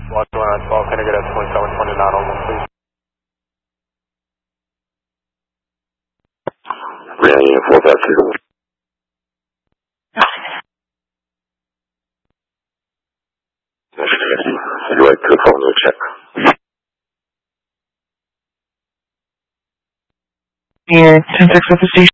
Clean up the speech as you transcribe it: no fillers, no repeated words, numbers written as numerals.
Watch 1 on 12, can I get at 2729 on 1, please? Reno Unit 453. Would you like to phone to check? Here, 10-6 at the station.